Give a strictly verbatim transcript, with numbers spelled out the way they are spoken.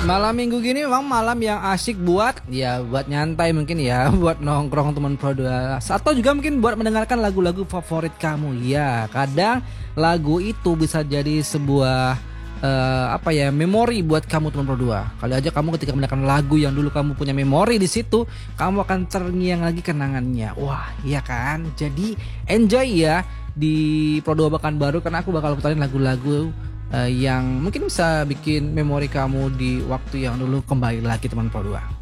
Malam minggu gini memang malam yang asik buat ya buat nyantai mungkin ya, buat nongkrong teman Pro dua atau juga mungkin buat mendengarkan lagu-lagu favorit kamu. Ya, kadang lagu itu bisa jadi sebuah eh, apa ya, memori buat kamu teman Pro dua. Kali aja kamu ketika mendengarkan lagu yang dulu kamu punya memori di situ, kamu akan terngiang lagi kenangannya. Wah, iya kan? Jadi enjoy ya di Pro dua Pekanbaru karena aku bakal puterin lagu-lagu uh, yang mungkin bisa bikin memori kamu di waktu yang dulu kembali lagi teman Pro dua.